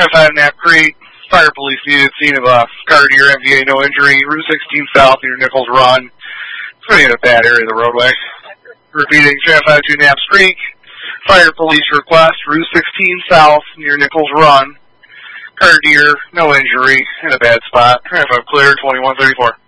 25 Knapp Creek. Fire police needed scene of a car deer, MVA, no injury. Route 16 south near Nichols Run. It's really in a bad area of the roadway. Repeating, 552 Knapp Creek. Fire police request, Route 16 south near Nichols Run. Car deer, no injury, in a bad spot. 5 clear, 2134.